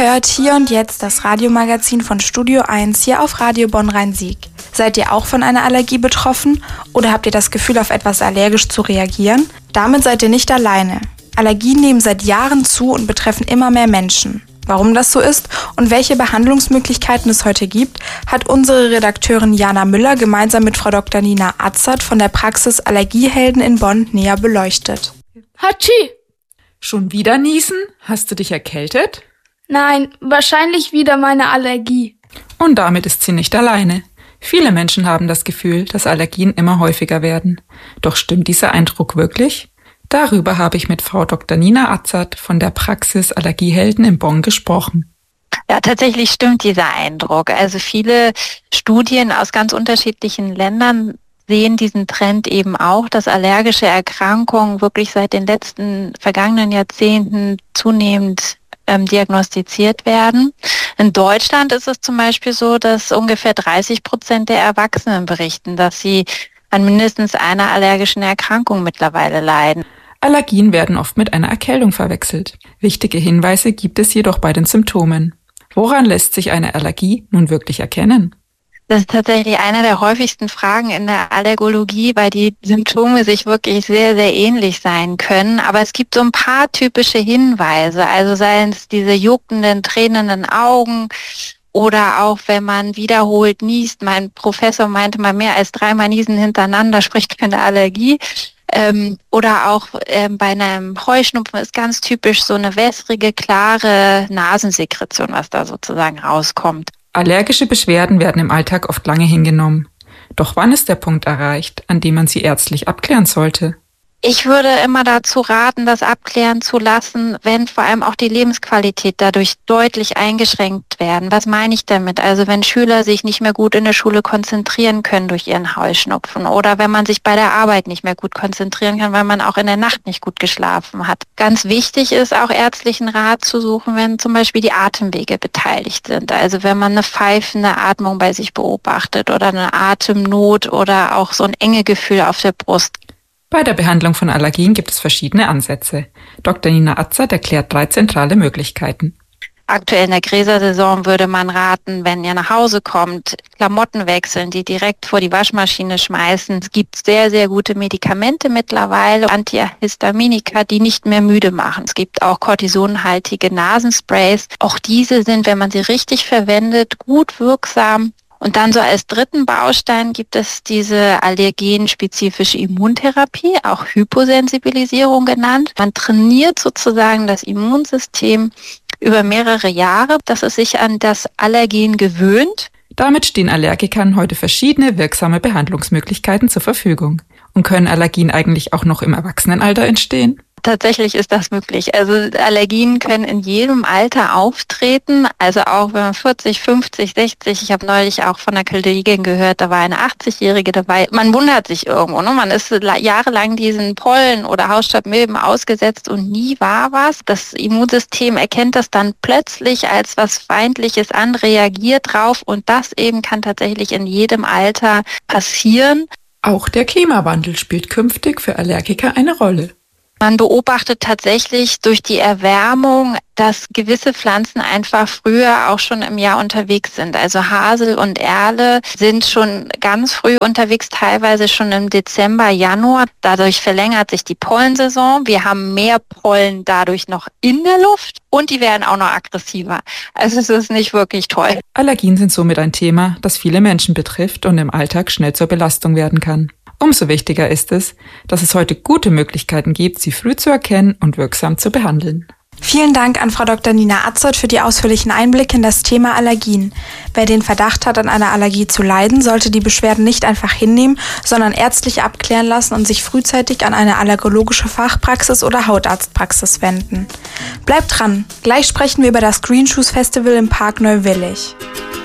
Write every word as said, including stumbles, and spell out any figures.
hört Hier und Jetzt das Radiomagazin von Studio eins hier auf Radio Bonn-Rhein-Sieg. Seid ihr auch von einer Allergie betroffen oder habt ihr das Gefühl, auf etwas allergisch zu reagieren? Damit seid ihr nicht alleine. Allergien nehmen seit Jahren zu und betreffen immer mehr Menschen. Warum das so ist und welche Behandlungsmöglichkeiten es heute gibt, hat unsere Redakteurin Jana Müller gemeinsam mit Frau Doktor Nina Azad von der Praxis Allergiehelden in Bonn näher beleuchtet. Hatschi! Schon wieder niesen? Hast du dich erkältet? Nein, wahrscheinlich wieder meine Allergie. Und damit ist sie nicht alleine. Viele Menschen haben das Gefühl, dass Allergien immer häufiger werden. Doch stimmt dieser Eindruck wirklich? Darüber habe ich mit Frau Doktor Nina Azad von der Praxis Allergiehelden in Bonn gesprochen. Ja, tatsächlich stimmt dieser Eindruck. Also viele Studien aus ganz unterschiedlichen Ländern sehen diesen Trend eben auch, dass allergische Erkrankungen wirklich seit den letzten vergangenen Jahrzehnten zunehmend ähm, diagnostiziert werden. In Deutschland ist es zum Beispiel so, dass ungefähr dreißig Prozent der Erwachsenen berichten, dass sie an mindestens einer allergischen Erkrankung mittlerweile leiden. Allergien werden oft mit einer Erkältung verwechselt. Wichtige Hinweise gibt es jedoch bei den Symptomen. Woran lässt sich eine Allergie nun wirklich erkennen? Das ist tatsächlich eine der häufigsten Fragen in der Allergologie, weil die Symptome sich wirklich sehr, sehr ähnlich sein können. Aber es gibt so ein paar typische Hinweise, also seien es diese juckenden, tränenden Augen oder auch wenn man wiederholt niest. Mein Professor meinte mal, mehr als dreimal niesen hintereinander spricht keine Allergie. Ähm, oder auch ähm, bei einem Heuschnupfen ist ganz typisch so eine wässrige, klare Nasensekretion, was da sozusagen rauskommt. Allergische Beschwerden werden im Alltag oft lange hingenommen. Doch wann ist der Punkt erreicht, an dem man sie ärztlich abklären sollte? Ich würde immer dazu raten, das abklären zu lassen, wenn vor allem auch die Lebensqualität dadurch deutlich eingeschränkt werden. Was meine ich damit? Also wenn Schüler sich nicht mehr gut in der Schule konzentrieren können durch ihren Heuschnupfen oder wenn man sich bei der Arbeit nicht mehr gut konzentrieren kann, weil man auch in der Nacht nicht gut geschlafen hat. Ganz wichtig ist auch ärztlichen Rat zu suchen, wenn zum Beispiel die Atemwege beteiligt sind. Also wenn man eine pfeifende Atmung bei sich beobachtet oder eine Atemnot oder auch so ein Engegefühl auf der Brust. Bei der Behandlung von Allergien gibt es verschiedene Ansätze. Doktor Nina Azad erklärt drei zentrale Möglichkeiten. Aktuell in der Gräsersaison würde man raten, wenn ihr nach Hause kommt, Klamotten wechseln, die direkt vor die Waschmaschine schmeißen. Es gibt sehr, sehr gute Medikamente mittlerweile, Antihistaminika, die nicht mehr müde machen. Es gibt auch kortisonhaltige Nasensprays. Auch diese sind, wenn man sie richtig verwendet, gut wirksam. Und dann so als dritten Baustein gibt es diese allergenspezifische Immuntherapie, auch Hyposensibilisierung genannt. Man trainiert sozusagen das Immunsystem über mehrere Jahre, dass es sich an das Allergen gewöhnt. Damit stehen Allergikern heute verschiedene wirksame Behandlungsmöglichkeiten zur Verfügung. Und können Allergien eigentlich auch noch im Erwachsenenalter entstehen? Tatsächlich ist das möglich. Also Allergien können in jedem Alter auftreten, also auch wenn man vierzig, fünfzig, sechzig, ich habe neulich auch von einer Kollegin gehört, da war eine achtzigjährige dabei. Man wundert sich irgendwo, ne? Man ist jahrelang diesen Pollen oder Hausstaubmilben ausgesetzt und nie war was. Das Immunsystem erkennt das dann plötzlich als was Feindliches an, reagiert drauf und das eben kann tatsächlich in jedem Alter passieren. Auch der Klimawandel spielt künftig für Allergiker eine Rolle. Man beobachtet tatsächlich durch die Erwärmung, dass gewisse Pflanzen einfach früher auch schon im Jahr unterwegs sind. Also Hasel und Erle sind schon ganz früh unterwegs, teilweise schon im Dezember, Januar. Dadurch verlängert sich die Pollensaison. Wir haben mehr Pollen dadurch noch in der Luft und die werden auch noch aggressiver. Also es ist nicht wirklich toll. Allergien sind somit ein Thema, das viele Menschen betrifft und im Alltag schnell zur Belastung werden kann. Umso wichtiger ist es, dass es heute gute Möglichkeiten gibt, sie früh zu erkennen und wirksam zu behandeln. Vielen Dank an Frau Doktor Nina Azad für die ausführlichen Einblicke in das Thema Allergien. Wer den Verdacht hat, an einer Allergie zu leiden, sollte die Beschwerden nicht einfach hinnehmen, sondern ärztlich abklären lassen und sich frühzeitig an eine allergologische Fachpraxis oder Hautarztpraxis wenden. Bleibt dran, gleich sprechen wir über das Green Shoes Festival im Park Neuwillig.